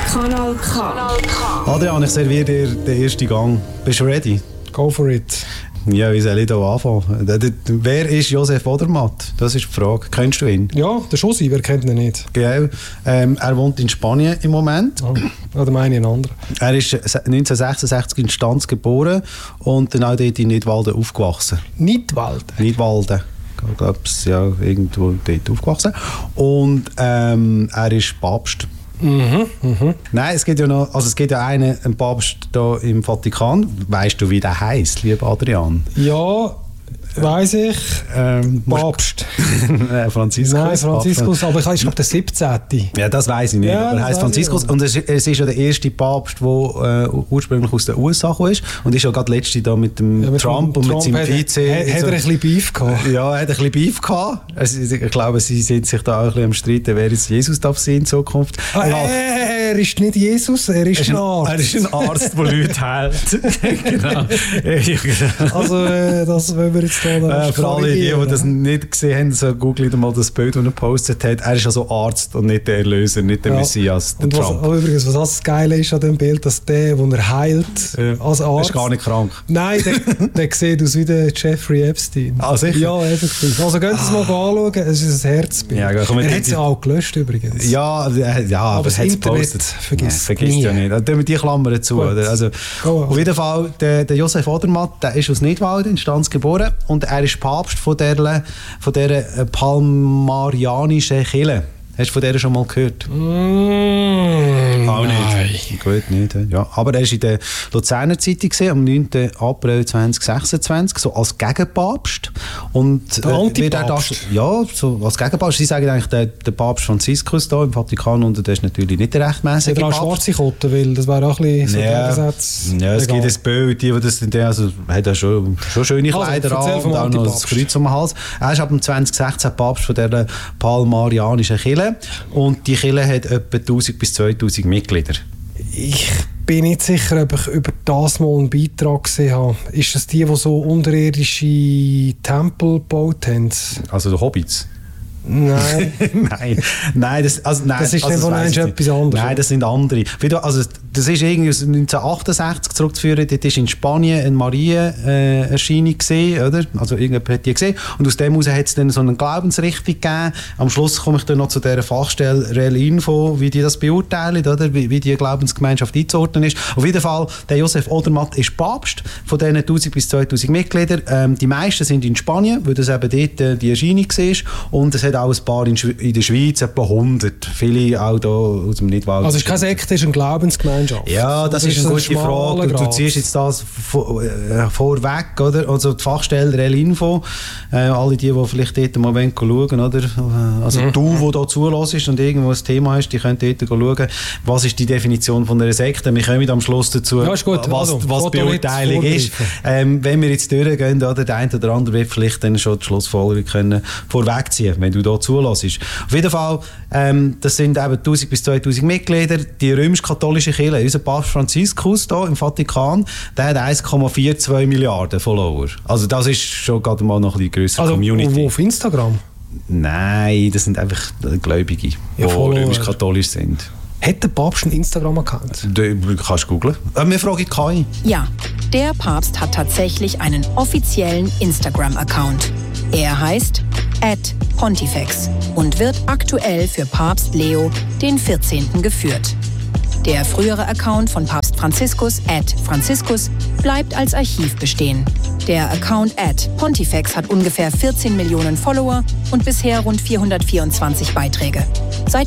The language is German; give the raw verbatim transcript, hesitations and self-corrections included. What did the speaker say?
Kanal K. Adrian, ich serviere dir den ersten Gang. Bist du ready? Go for it. Ja, wie soll ich da anfangen? Wer ist Josef Odermatt? Das ist die Frage. Kennst du ihn? Ja, der Josi, wer kennt ihn nicht? Genau. Ähm, er wohnt in Spanien im Moment. Oh, oder meine ich einen anderen? Er ist neunzehnhundertsechsundsechzig in Stanz geboren und dann auch dort in Nidwalden aufgewachsen. Nidwalden? Nidwalden. Ich glaube, ja, irgendwo dort aufgewachsen. Und ähm, er ist Papst. Mhm, mhm. Nein, es gibt ja noch, also es gibt ja einen, einen Papst da im Vatikan. Weißt du, wie der heisst, lieber Adrian? Ja, weiss ich. Ähm, Papst. Nein, Franziskus. Nein, Franziskus, aber ich glaube, der siebzehnte Ja, das weiss ich nicht, ja, aber er heisst Franziskus. Und es, es ist ja der erste Papst, der äh, ursprünglich aus den U S A gekommen ist. Und ist ja gerade letzte da mit dem ja, mit Trump, dem und Trump mit seinem Vize. Hat, hat er ein bisschen Beef gehabt? Ja, er hat ein bisschen Beef gehabt. Also, ich glaube, sie sind sich da auch ein bisschen am Streiten, wer jetzt Jesus darf sein in Zukunft. Ah, ja. Er ist nicht Jesus, er ist, er ist ein Arzt. Er ist ein Arzt, der Leute heilt. Genau. Also, äh, das wollen wir jetzt da äh, Für alle, die, die das nicht gesehen haben, so googelt mal das Bild, das er gepostet hat. Er ist also Arzt und nicht der Erlöser, nicht der ja. Messias, der und was, Trump. Oh, übrigens, was das Geile ist an dem Bild, dass der, den er heilt, ja. als Arzt... Er ist gar nicht krank. Nein, der, der sieht aus wie der Jeffrey Epstein. Ah, sicher? Ja, effektiv. Also könnt ihr es mal anschauen, es ist ein Herzbild. Ja, er hat es ja auch gelöscht übrigens. Ja, ja, aber, aber das Internet vergisst ja, vergisst ja nicht. Da tun wir die Klammern zu. Also, oh, auf jeden Fall, der, der Josef Odermatt, der ist aus Nidwalden in Stanz geboren und er ist Papst von dieser, von dieser palmarianischen Kirche. Hast du von der schon mal gehört? Mm, auch nicht. Nein. Gut, nicht. Ja. Aber er war in der Luzerner Zeitung am neunten April zweitausendsechsundzwanzig, so als Gegenpapst. Und, der Antipapst? Äh, ja, so als Gegenpapst. Sie sagen eigentlich, der, der Papst Franziskus da im Vatikan, und der ist natürlich nicht der rechtmäßige Papst. Oder auch schwarze Kotten, weil das wäre auch ein bisschen so ja. Gegensätze. Ja, es gibt ein Bild, die, die das dann, also, hat er schon, schon schöne Kleider also, an und auch noch das Kreuz um den Hals. Er ist ab dem zweitausendsechzehn Papst von der palmarianischen Kirche. Und die Kirche hat etwa tausend bis zweitausend Mitglieder. Ich bin nicht sicher, ob ich über das mal einen Beitrag gesehen habe. Ist das die, die so unterirdische Tempel gebaut haben? Also die Hobbits? Nein. nein, nein, das, also, nein, das ist also, das etwas anderes. Nein, das sind andere. Also, das ist irgendwie aus neunzehnhundertachtundsechzig zurückzuführen. Dort war in Spanien eine Marienerscheinung gesehen, oder? Also irgendjemand hat die gesehen. Und aus dem heraus hat es dann so eine Glaubensrichtung gegeben. Am Schluss komme ich dann noch zu dieser Fachstelle Real Info, wie die das beurteilen, oder? Wie, wie die Glaubensgemeinschaft einzuordnen ist. Auf jeden Fall, der Josef Odermatt ist Papst von diesen tausend bis zweitausend Mitgliedern. Ähm, die meisten sind in Spanien, weil das eben dort äh, die Erscheinung war. Und es hat auch ein paar in, Sch- in der Schweiz, etwa hundert. Viele auch da aus dem Nidwald. Also es ist keine Sekte, es ist eine Glaubensgemeinschaft. Ja, das, das ist eine gute Frage. Du, du ziehst jetzt das vor, äh, vorweg, oder? Also die Fachstelle Real Info, äh, alle die, die vielleicht dort mal schauen wollen, oder? Also mhm. du, der da zulässt und irgendwo ein Thema hast, die können dort schauen, was ist die Definition von einer Sekte. Wir kommen am Schluss dazu, ja, ist gut. was, also, was Beurteilung ist. Ähm, wenn wir jetzt durchgehen, oder, der eine oder andere wird vielleicht dann schon die Schlussfolgerung können vorwegziehen, wenn du da zulässt. Auf jeden Fall, ähm, das sind eben tausend bis zweitausend Mitglieder. Die römisch-katholische Kirche, unser Papst Franziskus hier im Vatikan, der hat eins Komma zweiundvierzig Milliarden Follower. Also das ist schon gerade mal noch eine grössere also, Community. Wo auf Instagram? Nein, das sind einfach Gläubige, ja, die römisch-katholisch sind. Hat der Papst einen Instagram-Account? Du kannst googeln. Äh, wir fragen Kai. Ja, der Papst hat tatsächlich einen offiziellen Instagram-Account. Er heißt at Pontifex und wird aktuell für Papst Leo den vierzehnten geführt. Der frühere Account von Papst Franziskus, at Franziskus, bleibt als Archiv bestehen. Der Account at Pontifex hat ungefähr vierzehn Millionen Follower und bisher rund vierhundertvierundzwanzig Beiträge. Seit